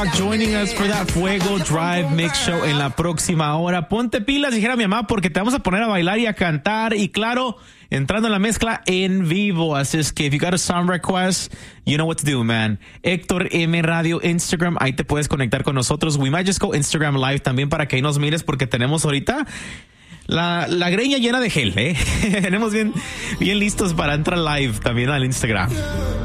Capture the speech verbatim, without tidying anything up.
Joining us for that Fuego Drive Mix Show en la próxima hora. Ponte pilas, dijera mi mamá, porque te vamos a poner a bailar y a cantar. Y claro, entrando en la mezcla en vivo. Así es que if you got a song request, you know what to do, man. Héctor M Radio Instagram, ahí te puedes conectar con nosotros. We might just go Instagram Live también para que ahí nos mires, porque tenemos ahorita la, la greña llena de gel, ¿eh? Tenemos bien, bien listos para entrar live también al Instagram.